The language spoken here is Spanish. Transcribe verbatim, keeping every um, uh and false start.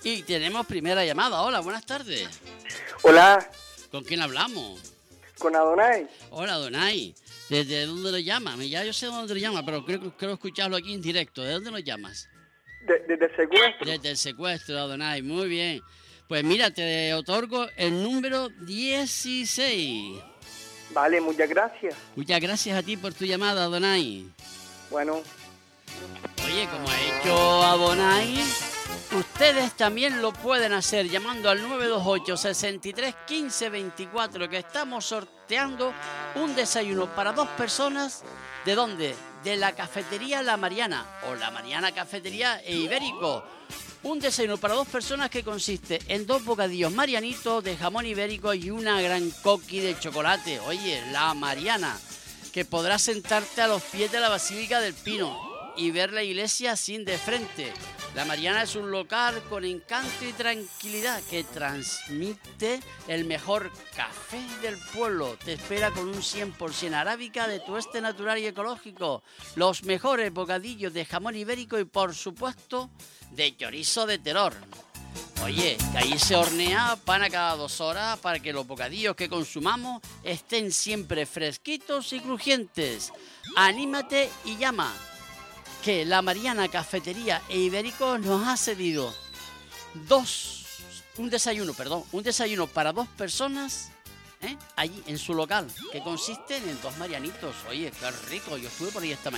Y tenemos primera llamada. Hola, buenas tardes. Hola. ¿Con quién hablamos? Con Adonai. Hola, Adonai. ¿Desde dónde lo llamas? Ya yo sé dónde lo llamas, pero creo, creo escucharlo aquí en directo. ¿De dónde lo llamas? De, desde el secuestro. Desde el secuestro, Adonai. Muy bien. Pues mira, te otorgo el número dieciséis. Vale, muchas gracias. Muchas gracias a ti por tu llamada, Adonai. Bueno. Oye, como ha hecho Adonai, ustedes también lo pueden hacer llamando al nueve dos ocho, sesenta y tres, quince, veinticuatro, que estamos sorteando un desayuno para dos personas. ¿De dónde? De la cafetería La Mariana o La Mariana Cafetería e Ibérico. Un desayuno para dos personas que consiste en dos bocadillos marianitos de jamón ibérico y una gran coqui de chocolate. Oye, La Mariana, que podrás sentarte a los pies de la Basílica del Pino y ver la iglesia sin de frente. La Mariana es un local con encanto y tranquilidad que transmite el mejor café del pueblo. Te espera con un cien por ciento arábica de tueste natural y ecológico, los mejores bocadillos de jamón ibérico y, por supuesto, de chorizo de Teror. Oye, que ahí se hornea pan a cada dos horas para que los bocadillos que consumamos estén siempre fresquitos y crujientes. Anímate y llama, que La Mariana Cafetería e Ibérico nos ha cedido dos, un desayuno, perdón, un desayuno para dos personas, ¿eh? Allí en su local, que consiste en dos marianitos. Oye, qué rico, yo estuve por ahí esta mañana.